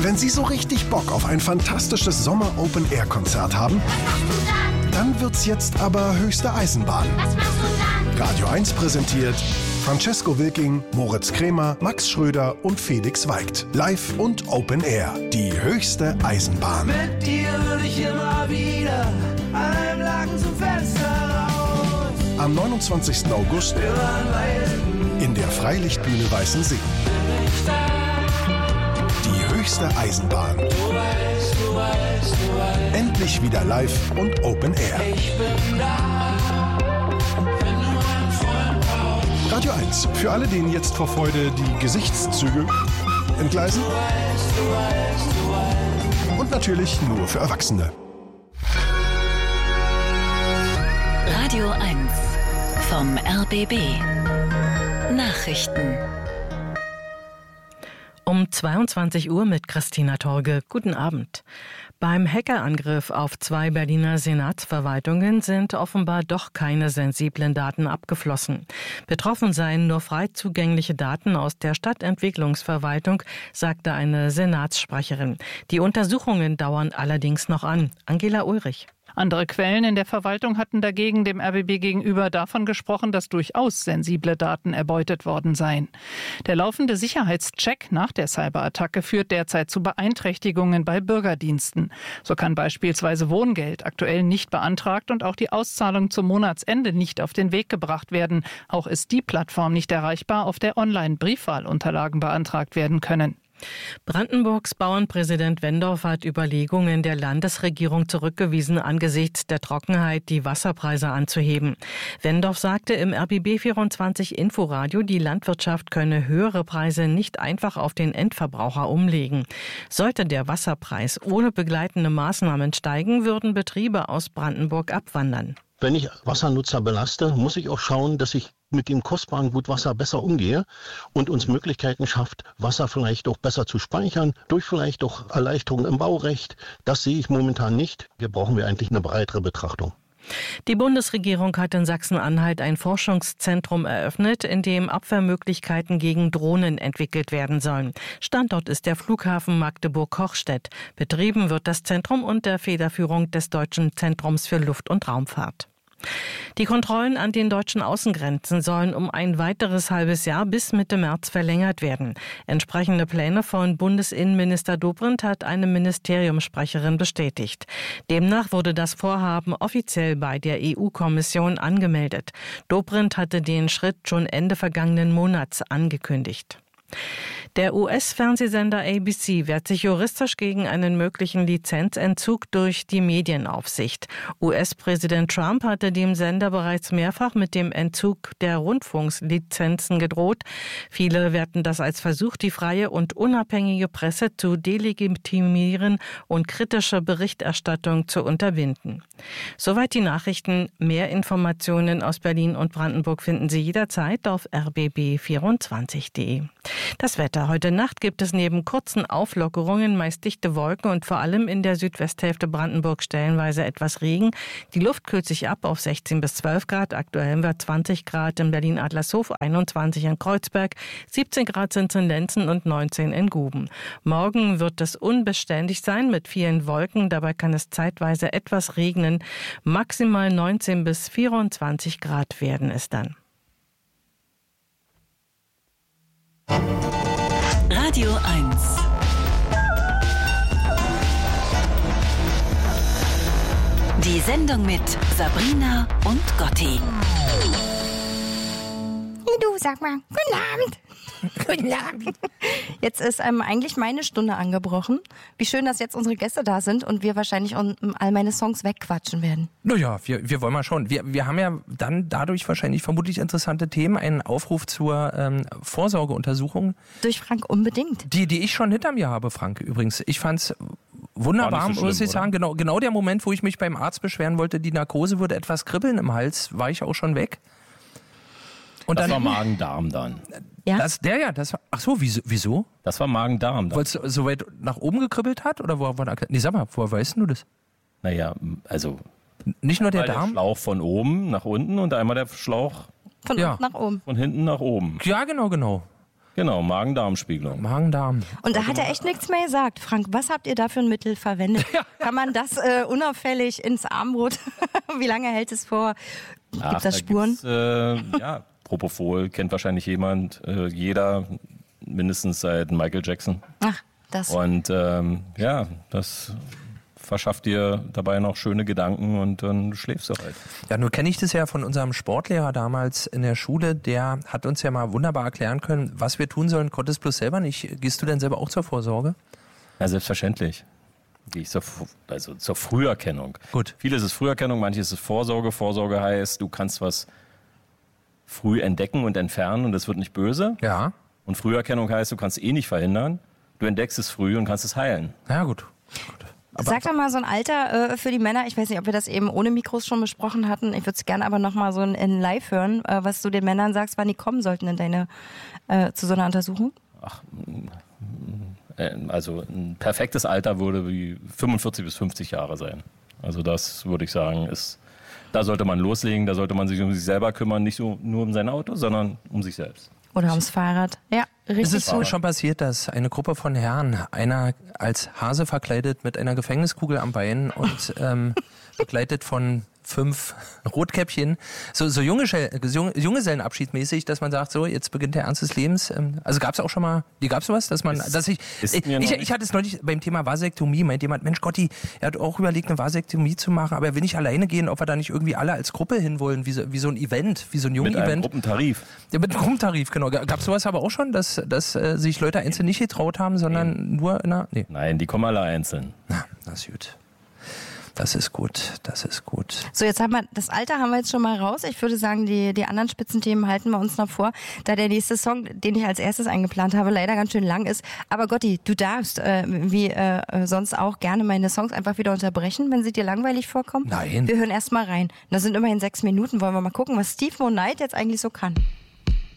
Wenn Sie so richtig Bock auf ein fantastisches Sommer-Open-Air-Konzert haben, dann wird's jetzt aber höchste Eisenbahn. Was machst du dann? Radio 1 präsentiert Francesco Wilking, Moritz Krämer, Max Schröder und Felix Weigt. Live und Open Air. Die höchste Eisenbahn. Mit dir würde ich immer wieder an einem Laken zum Fenster raus. Am 29. August in der Freilichtbühne Weißensee. Die höchste Eisenbahn. Du weißt. Endlich wieder live und Open Air. Ich bin da, wenn du einen Freund brauchst. Radio 1. Für alle, denen jetzt vor Freude die Gesichtszüge entgleisen. Du weißt. Und natürlich nur für Erwachsene. Radio 1 vom RBB. Nachrichten. Um 22 Uhr mit Christina Torge. Guten Abend. Beim Hackerangriff auf 2 Berliner Senatsverwaltungen sind offenbar doch keine sensiblen Daten abgeflossen. Betroffen seien nur frei zugängliche Daten aus der Stadtentwicklungsverwaltung, sagte eine Senatssprecherin. Die Untersuchungen dauern allerdings noch an. Angela Ulrich. Andere Quellen in der Verwaltung hatten dagegen dem RBB gegenüber davon gesprochen, dass durchaus sensible Daten erbeutet worden seien. Der laufende Sicherheitscheck nach der Cyberattacke führt derzeit zu Beeinträchtigungen bei Bürgerdiensten. So kann beispielsweise Wohngeld aktuell nicht beantragt und auch die Auszahlung zum Monatsende nicht auf den Weg gebracht werden. Auch ist die Plattform nicht erreichbar, auf der Online-Briefwahlunterlagen beantragt werden können. Brandenburgs Bauernpräsident Wendorf hat Überlegungen der Landesregierung zurückgewiesen, angesichts der Trockenheit die Wasserpreise anzuheben. Wendorf sagte im RBB24 Inforadio, die Landwirtschaft könne höhere Preise nicht einfach auf den Endverbraucher umlegen. Sollte der Wasserpreis ohne begleitende Maßnahmen steigen, würden Betriebe aus Brandenburg abwandern. Wenn ich Wassernutzer belaste, muss ich auch schauen, dass ich mit dem kostbaren Gut Wasser besser umgehe und uns Möglichkeiten schafft, Wasser vielleicht auch besser zu speichern, durch vielleicht auch Erleichterungen im Baurecht. Das sehe ich momentan nicht. Hier brauchen wir eigentlich eine breitere Betrachtung. Die Bundesregierung hat in Sachsen-Anhalt ein Forschungszentrum eröffnet, in dem Abwehrmöglichkeiten gegen Drohnen entwickelt werden sollen. Standort ist der Flughafen Magdeburg-Hochstedt. Betrieben wird das Zentrum unter Federführung des Deutschen Zentrums für Luft- und Raumfahrt. Die Kontrollen an den deutschen Außengrenzen sollen um ein weiteres halbes Jahr bis Mitte März verlängert werden. Entsprechende Pläne von Bundesinnenminister Dobrindt hat eine Ministeriumssprecherin bestätigt. Demnach wurde das Vorhaben offiziell bei der EU-Kommission angemeldet. Dobrindt hatte den Schritt schon Ende vergangenen Monats angekündigt. Der US-Fernsehsender ABC wehrt sich juristisch gegen einen möglichen Lizenzentzug durch die Medienaufsicht. US-Präsident Trump hatte dem Sender bereits mehrfach mit dem Entzug der Rundfunkslizenzen gedroht. Viele werten das als Versuch, die freie und unabhängige Presse zu delegitimieren und kritische Berichterstattung zu unterbinden. Soweit die Nachrichten. Mehr Informationen aus Berlin und Brandenburg finden Sie jederzeit auf rbb24.de. Das Wetter. Heute Nacht gibt es neben kurzen Auflockerungen meist dichte Wolken und vor allem in der Südwesthälfte Brandenburg stellenweise etwas Regen. Die Luft kühlt sich ab auf 16 bis 12 Grad. Aktuell haben wir 20 Grad in Berlin-Adlershof, 21 in Kreuzberg, 17 Grad sind es in Lenzen und 19 in Guben. Morgen wird es unbeständig sein mit vielen Wolken. Dabei kann es zeitweise etwas regnen. Maximal 19 bis 24 Grad werden es dann. Radio 1. Die Sendung mit Sabrina und Gotti. Hey du, sag mal, guten Abend. Guten Abend. Jetzt ist eigentlich meine Stunde angebrochen. Wie schön, dass jetzt unsere Gäste da sind und wir wahrscheinlich all meine Songs wegquatschen werden. Naja, wir wollen mal schauen. Wir haben ja dann dadurch wahrscheinlich vermutlich interessante Themen. Einen Aufruf zur Vorsorgeuntersuchung. Durch Frank unbedingt. Die ich schon hinter mir habe, Frank, übrigens. Ich fand's wunderbar, muss ich sagen. Genau der Moment, wo ich mich beim Arzt beschweren wollte, die Narkose würde etwas kribbeln im Hals, war ich auch schon weg. Und das dann, war Magen-Darm dann. Ja? Ach so, wieso? Das war Magen-Darm dann. Weil es so weit nach oben gekribbelt hat? Oder sag mal, woher weißt du das? Naja, also... Nicht nur der Darm? Der Schlauch von oben nach unten und einmal der Schlauch von unten nach oben. Von hinten nach oben. Ja, genau. Genau, Magen-Darm-Spiegelung. Magen-Darm. Und da hat er echt nichts mehr gesagt. Frank, was habt ihr da für ein Mittel verwendet? Kann man das unauffällig ins Armbrot? Wie lange hält es vor? Gibt das Spuren? Propofol kennt wahrscheinlich jeder mindestens seit Michael Jackson. Ach, das. Und das verschafft dir dabei noch schöne Gedanken und dann schläfst du halt. Ja, nur kenne ich das ja von unserem Sportlehrer damals in der Schule. Der hat uns ja mal wunderbar erklären können, was wir tun sollen, konntest bloß selber nicht. Gehst du denn selber auch zur Vorsorge? Ja, selbstverständlich. Gehe ich zur Früherkennung. Gut. Vieles ist Früherkennung, manches ist Vorsorge. Vorsorge heißt, du kannst was früh entdecken und entfernen und es wird nicht böse. Ja. Und Früherkennung heißt, du kannst es nicht verhindern. Du entdeckst es früh und kannst es heilen. Ja, gut. Sag doch mal so ein Alter für die Männer. Ich weiß nicht, ob wir das eben ohne Mikros schon besprochen hatten. Ich würde es gerne aber noch mal so in Live hören, was du den Männern sagst, wann die kommen sollten in zu so einer Untersuchung. Also ein perfektes Alter würde wie 45 bis 50 Jahre sein. Also das würde ich sagen, da sollte man loslegen, da sollte man sich um sich selber kümmern, nicht so nur um sein Auto, sondern um sich selbst. Oder ums Fahrrad. Ja, richtig. Es ist so schon passiert, dass eine Gruppe von Herren, einer als Hase verkleidet mit einer Gefängniskugel am Bein und begleitet von 5 Rotkäppchen, so Junggesellenabschiedmäßig, dass man sagt, so, jetzt beginnt der Ernst des Lebens. Also gab es auch schon mal, gab es sowas, dass man, ich hatte es neulich beim Thema Vasektomie, meint jemand, Mensch Gotti, er hat auch überlegt, eine Vasektomie zu machen, aber er will nicht alleine gehen, ob wir da nicht irgendwie alle als Gruppe hinwollen, wie so ein Event, wie so ein Jungen-Event. Mit einem Gruppentarif. Ja, mit einem Gruppentarif, genau. Gab es sowas aber auch schon, dass sich Leute einzeln nicht getraut haben, sondern nur in einer, nee. Nein, die kommen alle einzeln. Na, das ist gut. Das ist gut, das ist gut. So, jetzt haben wir, das Alter haben wir jetzt schon mal raus. Ich würde sagen, die anderen Spitzenthemen halten wir uns noch vor, da der nächste Song, den ich als erstes eingeplant habe, leider ganz schön lang ist. Aber Gotti, du darfst, wie sonst auch, gerne meine Songs einfach wieder unterbrechen, wenn sie dir langweilig vorkommen. Nein. Wir hören erst mal rein. Das sind immerhin 6 Minuten. Wollen wir mal gucken, was Steve Mo Night jetzt eigentlich so kann.